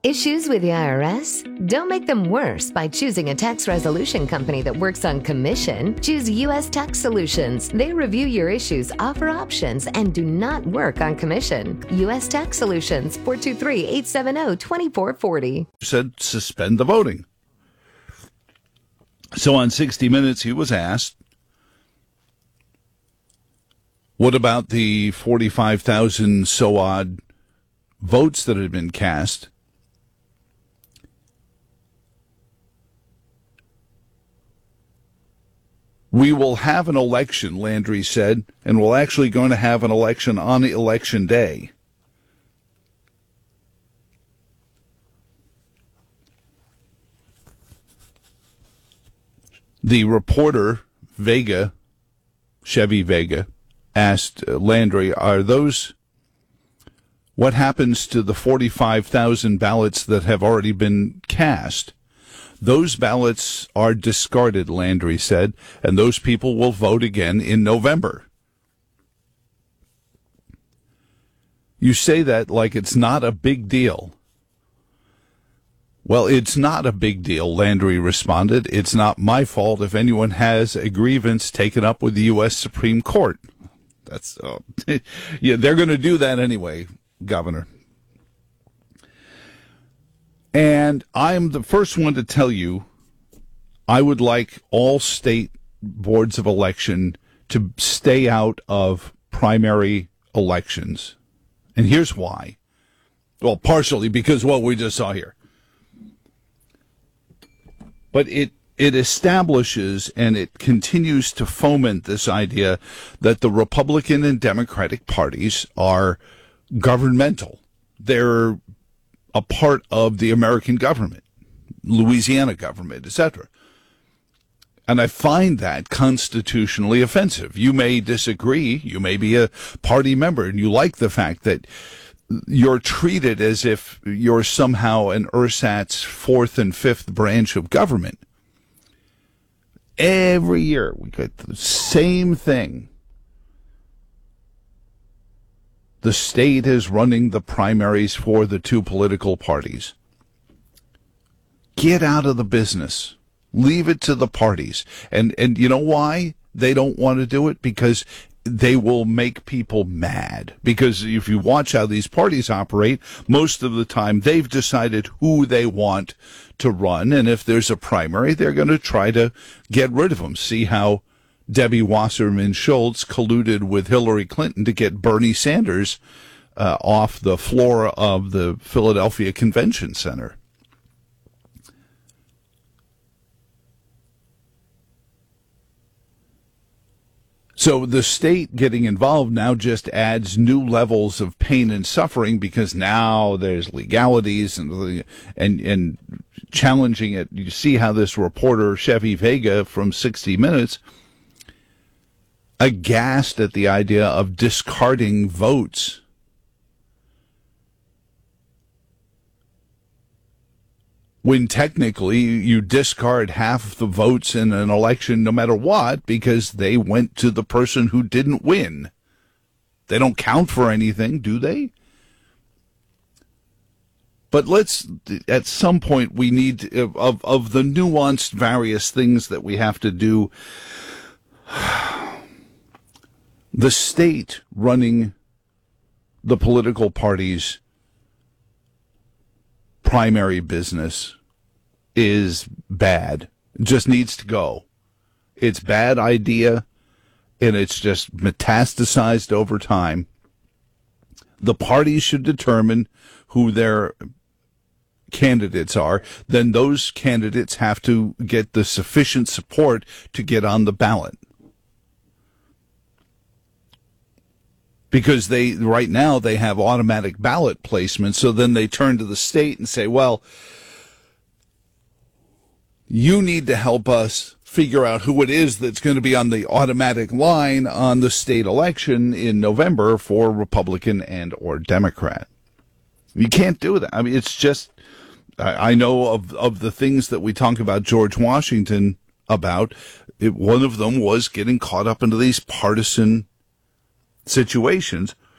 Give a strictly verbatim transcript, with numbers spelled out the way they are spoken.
Issues with the I R S? Don't make them worse by choosing a tax resolution company that works on commission. Choose U S Tax Solutions. They review your issues, offer options, and do not work on commission. U S Tax Solutions, four two three, eight seven zero, two four four zero. Said suspend the voting. So on sixty minutes, he was asked, what about the forty-five thousand so odd votes that had been cast? We will have an election, Landry said, and we're actually going to have an election on election day. The reporter, Vega, Chevy Vega, asked Landry, are those, what happens to the forty-five thousand ballots that have already been cast? Those ballots are discarded, Landry said, and those people will vote again in November. You say that like it's not a big deal. Well, it's not a big deal, Landry responded. It's not my fault if anyone has a grievance taken up with the U S Supreme Court. That's, uh, yeah, they're going to do that anyway, Governor. And I'm the first one to tell you, I would like all state boards of election to stay out of primary elections. And here's why. Well, partially because what we just saw here. But it, it establishes and it continues to foment this idea that the Republican and Democratic parties are governmental. They're a part of the American government, Louisiana government, et cetera. And I find that constitutionally offensive. You may disagree. You may be a party member, and you like the fact that you're treated as if you're somehow an ersatz fourth and fifth branch of government. Every year we get the same thing. The state is running the primaries for the two political parties. Get out of the business. Leave it to the parties. And and you know why they don't want to do it? Because they will make people mad. Because if you watch how these parties operate, most of the time they've decided who they want to run. And if there's a primary, they're going to try to get rid of them. See how Debbie Wasserman Schultz colluded with Hillary Clinton to get Bernie Sanders uh, off the floor of the Philadelphia Convention Center. So the state getting involved now just adds new levels of pain and suffering because now there's legalities and and and challenging it. You see how this reporter, Chevy Vega from sixty minutes, aghast at the idea of discarding votes. When technically you discard half the votes in an election no matter what because they went to the person who didn't win. They don't count for anything, do they? But let's, at some point, we need, of, of the nuanced various things that we have to do, the state running the political parties' primary business is bad. It just needs to go. It's a bad idea, and it's just metastasized over time. The parties should determine who their candidates are. Then those candidates have to get the sufficient support to get on the ballot. Because they, right now, they have automatic ballot placement, so then they turn to the state and say, well, you need to help us figure out who it is that's going to be on the automatic line on the state election in November for Republican and or Democrat. You can't do that. I mean, it's just, I, I know of, of the things that we talk about George Washington about, it, one of them was getting caught up into these partisan situations